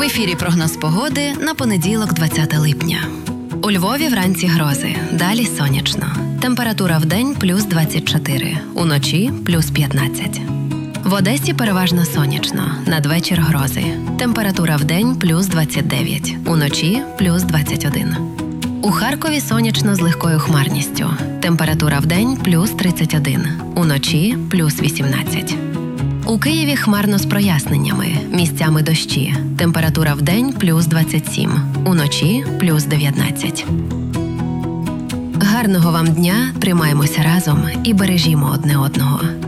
ефірі прогноз погоди на понеділок, 20 липня. У Львові вранці грози, далі сонячно. Температура вдень плюс 24, уночі плюс 15. В Одесі переважно сонячно, надвечір грози. Температура вдень плюс 29, уночі плюс 21. У Харкові сонячно з легкою хмарністю. Температура вдень плюс 31, уночі плюс 18. У Києві хмарно з проясненнями, місцями дощі. Температура вдень плюс 27, уночі плюс 19. Гарного вам дня, тримаємося разом і бережімо одне одного.